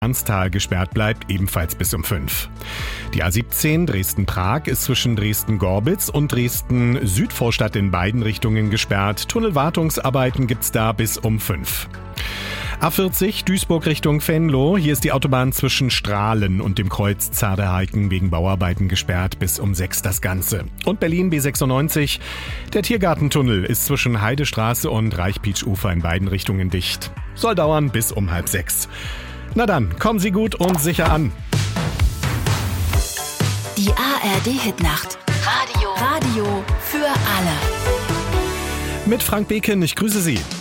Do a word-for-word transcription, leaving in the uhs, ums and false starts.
Arnstal gesperrt bleibt, ebenfalls bis um fünf. Die A siebzehn Dresden-Prag ist zwischen Dresden-Gorbitz und Dresden-Südvorstadt in beiden Richtungen gesperrt. Tunnelwartungsarbeiten gibt's da bis um fünf. A vierzig Duisburg Richtung Venlo. Hier ist die Autobahn zwischen Strahlen und dem Kreuz Zadehaken wegen Bauarbeiten gesperrt. Bis um sechs das Ganze. Und Berlin B sechsundneunzig. Der Tiergartentunnel ist zwischen Heidestraße und Reichpietsch-Ufer in beiden Richtungen dicht. Soll dauern bis um halb sechs. Na dann, kommen Sie gut und sicher an. Die A R D-Hitnacht. Radio. Radio für alle. Mit Frank Beken, ich grüße Sie.